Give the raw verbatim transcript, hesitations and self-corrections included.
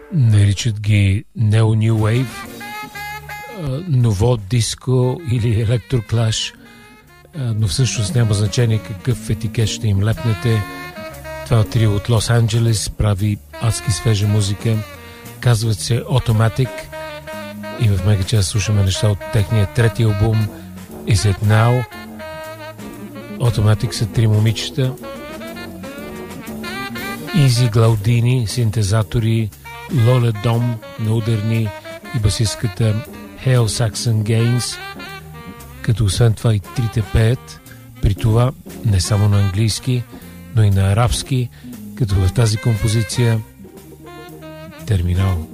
Наричат ги Neo New Wave, ново диско или електроклаш, но всъщност няма значение какъв етикет ще им лепнете. Това трио от Лос Анджелес прави адски свежа музика. Казват се Automatic и в мега час слушаме неща от техния трети албум Is It Now. Automatic са три момичета: Изи Глаудини, синтезатори, Лоле Дом на ударни и басистката Hale Saxon Gaines, като освен това и трите пеят, при това не само на английски, но и на арабски, като в тази композиция Терминал.